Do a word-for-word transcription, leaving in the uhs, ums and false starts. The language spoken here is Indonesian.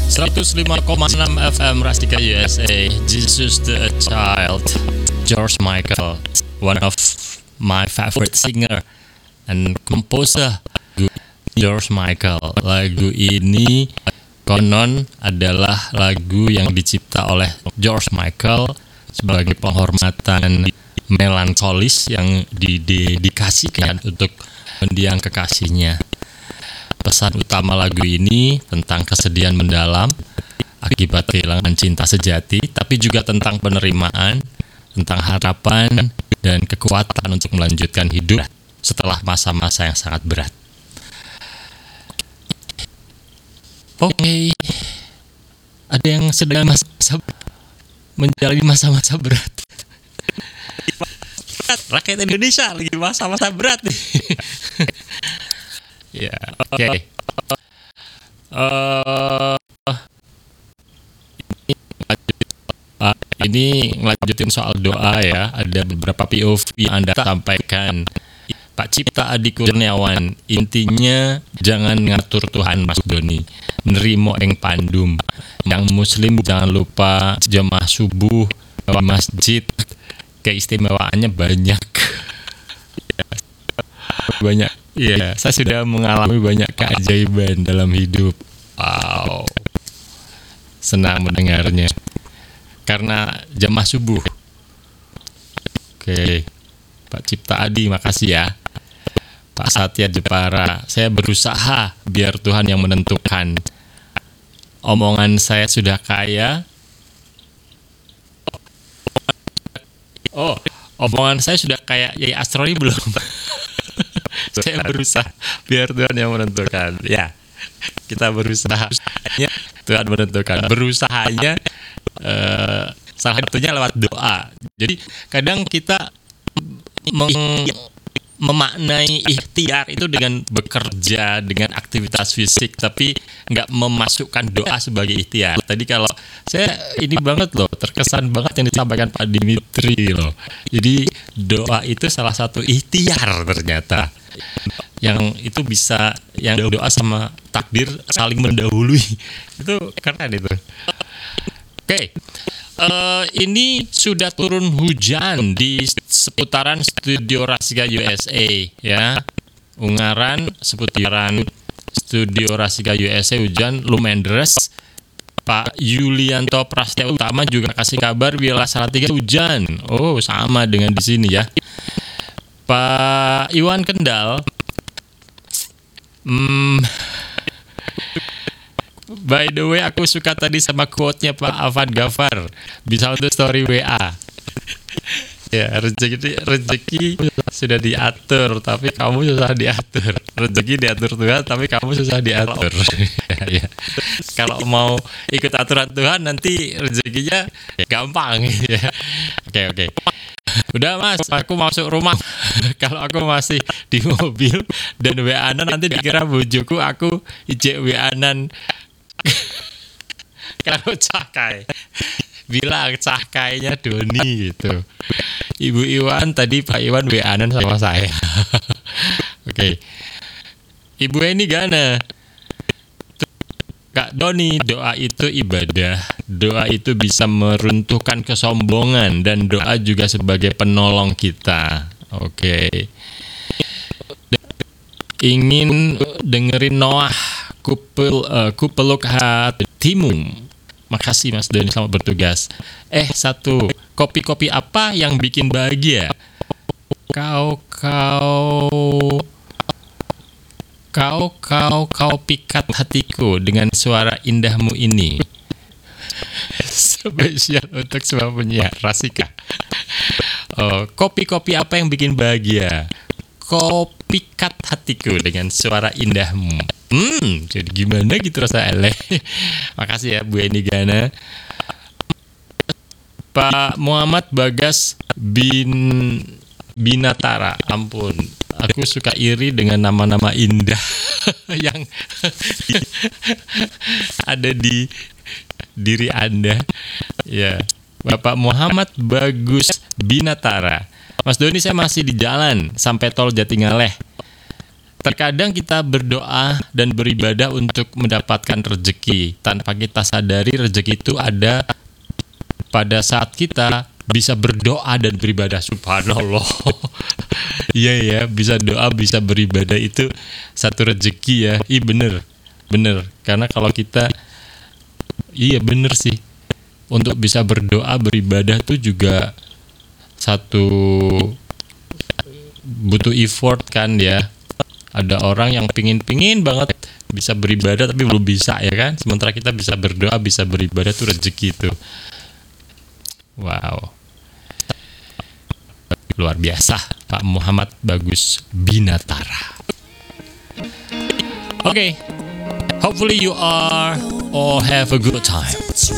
seratus lima koma enam F M Rastika U S A. Jesus to a Child, George Michael, one of my favorite singer and composer, George Michael. Lagu ini konon adalah lagu yang dicipta oleh George Michael sebagai penghormatan melankolis yang didedikasikan untuk mendiang kekasihnya. Pesan utama lagu ini tentang kesedihan mendalam akibat kehilangan cinta sejati, tapi juga tentang penerimaan, tentang harapan dan kekuatan untuk melanjutkan hidup setelah masa-masa yang sangat berat. Oke, okay. Ada yang sedang masa, menjalani masa-masa berat. Rakyat Indonesia lagi masa-masa berat nih. Ya, oke. Okay. Uh, ini ngelanjutin soal doa ya. Ada beberapa P O V yang Anda sampaikan, Pak Cipta Adi Kurniawan. Intinya jangan ngatur Tuhan, Mas Doni. Nerimo eng pandum. Yang Muslim jangan lupa jemaah subuh di masjid. Keistimewaannya banyak. Banyak. Iya, yeah, saya sudah mengalami banyak keajaiban dalam hidup. Wow, senang mendengarnya. Karena jamaah subuh. Oke, Pak Cipta Adi, makasih ya. Pak Satya Jepara, saya berusaha biar Tuhan yang menentukan. Omongan saya sudah kaya. Oh, omongan saya sudah kayak Yai Astroni belum? Saya berusaha biar Tuhan yang menentukan. Ya, kita berusaha. Tuhan menentukan. Berusahanya uh, salah satunya lewat doa. Jadi kadang kita meng- memaknai ikhtiar itu dengan bekerja, dengan aktivitas fisik, tapi nggak memasukkan doa sebagai ikhtiar. Tadi kalau saya ini banget loh, terkesan banget yang disampaikan Pak Dimitri loh. Jadi doa itu salah satu ikhtiar ternyata. Yang itu bisa, yang doa sama takdir saling mendahului. Itu keren itu. Oke. Okay. Uh, ini sudah turun hujan di seputaran Studio Rastika U S A ya. Ungaran seputaran Studio Rastika U S A hujan lumayan deras. Pak Yulianto Prasetya Utama juga kasih kabar Wilayah Salatiga hujan. Oh, sama dengan di sini ya. Pak Iwan Kendal, hmm, by the way, aku suka tadi sama quote-nya Pak Afan Gafar. Bisa untuk story W A. Ya, rezeki rezeki sudah diatur, tapi kamu susah diatur. Rezeki diatur Tuhan, tapi kamu susah diatur. Ya, ya. Kalau mau ikut aturan Tuhan, nanti rezekinya gampang. Ya. Oke, oke. Udah Mas, aku masuk rumah. Kalau aku masih di mobil dan W A-nan nanti dikira bojoku aku ijek W A-nan. Kalau cakai bilang cakainya Doni gitu. Ibu Iwan tadi Pak Iwan W A-nan sama saya. Oke. Okay. Ibu ini gana. Kak Doni, doa itu ibadah. Doa itu bisa meruntuhkan kesombongan dan doa juga sebagai penolong kita. Oke. Okay. Ingin dengerin Noah Kupel uh, Kupeluk Hatimu. Makasih Mas Doni, selamat bertugas. Eh satu, kopi-kopi apa yang bikin bahagia? Kau kau Kau kau kau pikat hatiku dengan suara indahmu ini. Spesial untuk semua penyiar Rastika. Oh, kopi-kopi apa yang bikin bahagia? Kau pikat hatiku dengan suara indahmu. Hmm, jadi gimana gitu rasa eleh. Makasih ya Bu Eni Gana. Pak Muhammad Bagas bin Binatara, ampun, aku suka iri dengan nama-nama indah yang ada di diri Anda. Ya, Bapak Muhammad Bagus Binatara. Mas Doni, saya masih di jalan sampai tol Jatingaleh. Terkadang kita berdoa dan beribadah untuk mendapatkan rezeki tanpa kita sadari rezeki itu ada pada saat kita bisa berdoa dan beribadah. Subhanallah. Iya ya, bisa doa, bisa beribadah itu satu rezeki ya. Iya bener, bener. Karena kalau kita, iya bener sih. Untuk bisa berdoa, beribadah tuh juga satu butuh effort kan ya. Ada orang yang pingin-pingin banget bisa beribadah tapi belum bisa ya kan. Sementara kita bisa berdoa, bisa beribadah tuh rezeki itu. Wow. Luar biasa Pak Muhammad Bagus Binatara. Oke. Okay. Hopefully you are all have a good time.